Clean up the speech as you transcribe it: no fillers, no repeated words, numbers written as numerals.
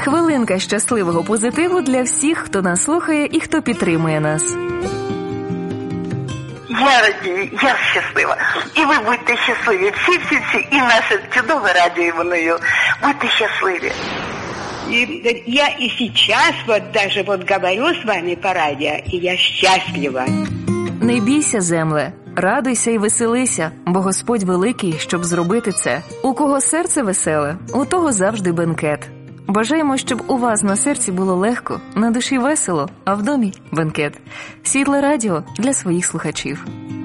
Хвилинка щасливого позитиву для всіх, хто нас слухає і хто підтримує нас. Я радію, я щаслива. І ви будьте щасливі. Всі, і наше чудове радіо Іваною. Будьте щасливі. И я и сейчас даже говорю с вами по радио, и я счастлива. Не бійся, земле, радуйся і веселися, бо Господь великий, щоб зробити це. У кого серце веселе, у того завжди бенкет. Бажаємо, щоб у вас на серці було легко, на душі весело, а в домі – бенкет. Світле радіо для своїх слухачів.